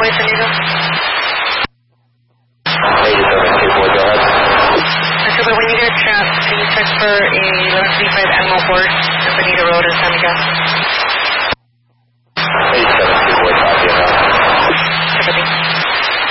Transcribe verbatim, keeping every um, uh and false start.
Conway, San Diego. eighty-seven two four, go ahead. So, but when you get a chance, can you check for a eleven twenty-five Animal Horse, Bonita Road in San Miguel?